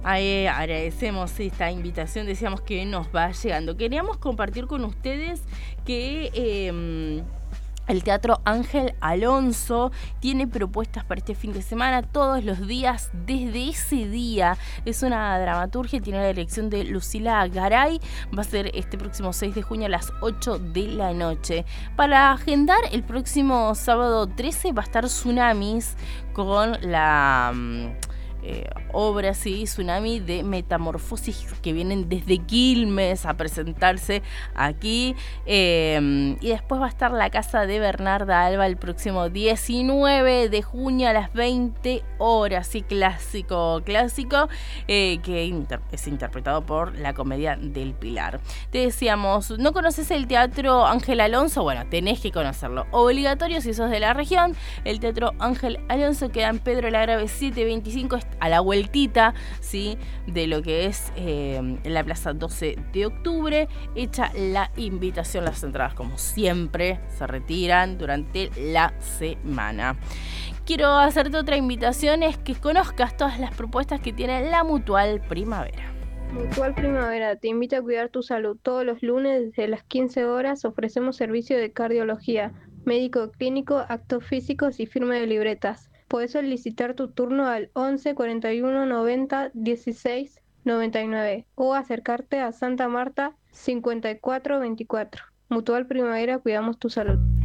Agradecemos esta invitación, decíamos que nos va llegando. Queríamos compartir con ustedes que el Teatro Ángel Alonso tiene propuestas para este fin de semana todos los días desde ese día. Es una dramaturgia, tiene la dirección de Lucila Garay. Va a ser este próximo 6 de junio a las 8 de la noche. Para agendar, el próximo sábado 13 va a estar Tsunamis con la obra, sí, Tsunami de Metamorfosis, que vienen desde Quilmes a presentarse aquí, y después va a estar la casa de Bernarda Alba el próximo 19 de junio a las 20 horas, sí, clásico, que es interpretado por la Comedia del Pilar. Te decíamos, ¿no conoces el Teatro Ángel Alonso? Bueno, tenés que conocerlo, obligatorio si sos de la región. El Teatro Ángel Alonso queda en Pedro Lagrave 725, a la vueltita, ¿sí?, de lo que es la Plaza 12 de Octubre. Hecha la invitación, las entradas como siempre se retiran durante la semana. Quiero hacerte otra invitación, es que conozcas todas las propuestas que tiene la Mutual Primavera. Mutual Primavera te invita a cuidar tu salud. Todos los lunes desde las 15 horas ofrecemos servicio de cardiología, médico clínico, actos físicos y firma de libretas. Puedes solicitar tu turno al 11 41 90 16 99 o acercarte a Santa Marta 54 24. Mutual Primavera, cuidamos tu salud.